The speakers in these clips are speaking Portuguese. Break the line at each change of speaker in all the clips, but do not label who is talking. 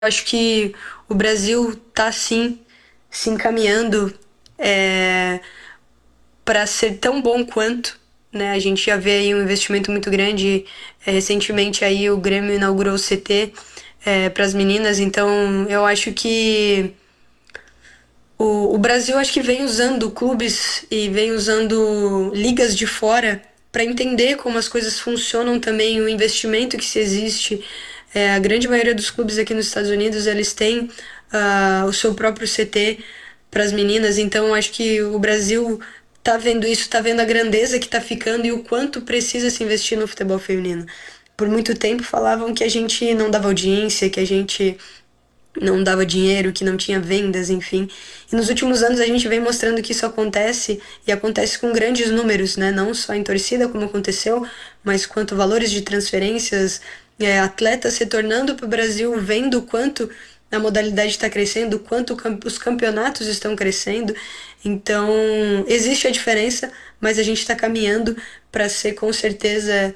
acho que o Brasil está sim se encaminhando para ser tão bom quanto, né? A gente já vê aí um investimento muito grande. Recentemente aí o Grêmio inaugurou o CT para as meninas, então eu acho que o Brasil acho que vem usando clubes e vem usando ligas de fora para entender como as coisas funcionam também, o investimento que se existe. A grande maioria dos clubes aqui nos Estados Unidos, eles têm o seu próprio CT para as meninas, então acho que o Brasil tá vendo isso, tá vendo a grandeza que tá ficando e o quanto precisa se investir no futebol feminino. Por muito tempo falavam que a gente não dava audiência, que a gente não dava dinheiro, que não tinha vendas, enfim. E nos últimos anos a gente vem mostrando que isso acontece e acontece com grandes números, né? Não só em torcida, como aconteceu, mas quanto valores de transferências, atletas retornando para o Brasil, vendo o quanto a modalidade está crescendo, o quanto os campeonatos estão crescendo. Então, existe a diferença, mas a gente está caminhando para ser com certeza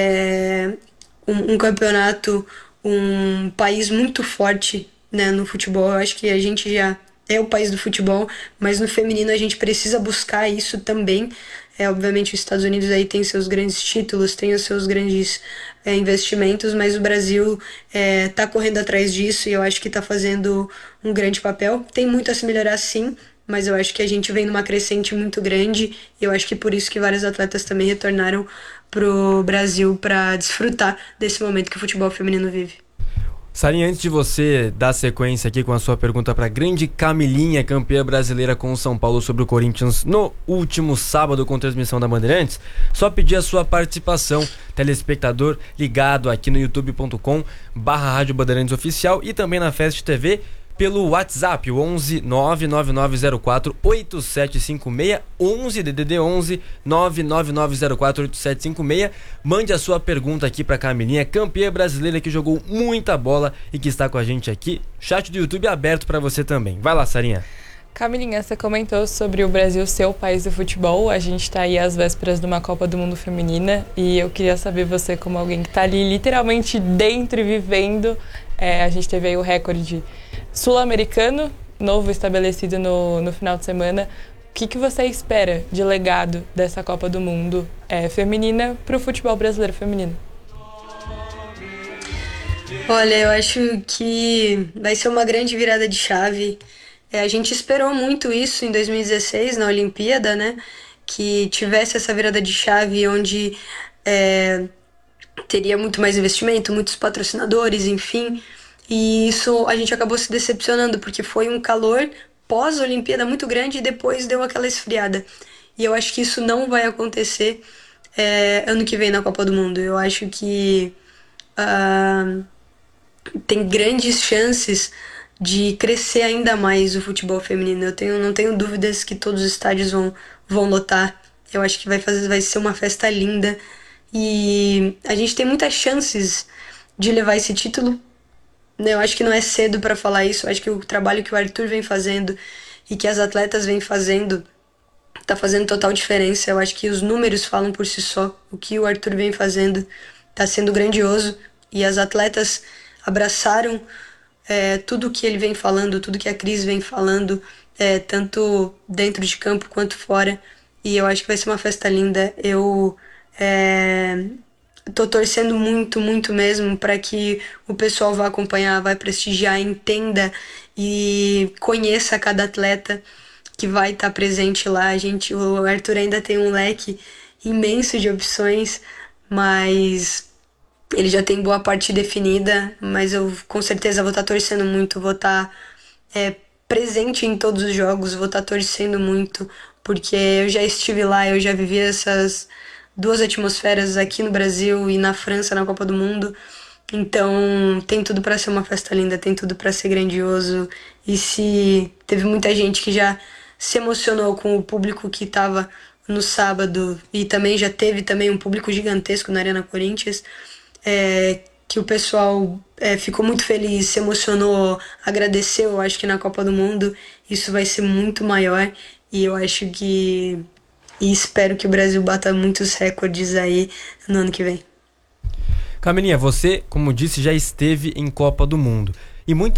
um campeonato, um país muito forte, né, no futebol. Eu acho que a gente já é o país do futebol, mas no feminino a gente precisa buscar isso também. Obviamente os Estados Unidos aí tem seus grandes títulos, tem os seus grandes investimentos, mas o Brasil está correndo atrás disso e eu acho que está fazendo um grande papel. Tem muito a se melhorar sim, mas eu acho que a gente vem numa crescente muito grande e eu acho que por isso que vários atletas também retornaram pro Brasil para desfrutar desse momento que o futebol feminino vive.
Sarinha, antes de você dar sequência aqui com a sua pergunta para a grande Camilinha, campeã brasileira com o São Paulo sobre o Corinthians no último sábado com transmissão da Bandeirantes, só pedir a sua participação, telespectador ligado aqui no youtube.com/Rádio Bandeirantes Oficial e também na Fest TV pelo WhatsApp, o 11 99904 8756, 11 DDD 11 99904 8756. Mande a sua pergunta aqui pra Camilinha, campeã brasileira que jogou muita bola e que está com a gente aqui. Chat do YouTube aberto pra você também. Vai lá, Sarinha.
Camilinha, você comentou sobre o Brasil ser o país do futebol. A gente está aí às vésperas de uma Copa do Mundo Feminina e eu queria saber você, como alguém que está ali literalmente dentro e vivendo, a gente teve aí o recorde sul-americano, novo estabelecido no final de semana. O que você espera de legado dessa Copa do Mundo feminina para o futebol brasileiro feminino?
Olha, eu acho que vai ser uma grande virada de chave. A gente esperou muito isso em 2016, na Olimpíada, né? Que tivesse essa virada de chave onde teria muito mais investimento, muitos patrocinadores, enfim. E isso a gente acabou se decepcionando, porque foi um calor pós-Olimpíada muito grande e depois deu aquela esfriada. E eu acho que isso não vai acontecer ano que vem na Copa do Mundo. Eu acho que tem grandes chances de crescer ainda mais o futebol feminino. Não tenho dúvidas que todos os estádios vão lotar. Eu acho que vai ser uma festa linda. E a gente tem muitas chances de levar esse título. Eu acho que não é cedo para falar isso. Eu acho que o trabalho que o Arthur vem fazendo e que as atletas vêm fazendo tá fazendo total diferença. Eu acho que os números falam por si só. O que o Arthur vem fazendo tá sendo grandioso. E as atletas abraçaram tudo que ele vem falando, tudo que a Cris vem falando, tanto dentro de campo quanto fora. E eu acho que vai ser uma festa linda. Eu tô torcendo muito, muito mesmo para que o pessoal vá acompanhar, vai prestigiar, entenda e conheça cada atleta que vai estar presente lá. O Arthur ainda tem um leque imenso de opções, mas ele já tem boa parte definida, mas eu com certeza vou estar torcendo muito, vou estar presente em todos os jogos, vou estar torcendo muito, porque eu já estive lá, eu já vivi essas duas atmosferas aqui no Brasil e na França na Copa do Mundo. Então tem tudo para ser uma festa linda, tem tudo para ser grandioso. E se teve muita gente que já se emocionou com o público que estava no sábado e também já teve também um público gigantesco na Arena Corinthians, que o pessoal ficou muito feliz, se emocionou, agradeceu. Eu acho que na Copa do Mundo isso vai ser muito maior e eu acho que e espero que o Brasil bata muitos recordes aí no ano que vem.
Camilinha, você, como disse, já esteve em Copa do Mundo. e muita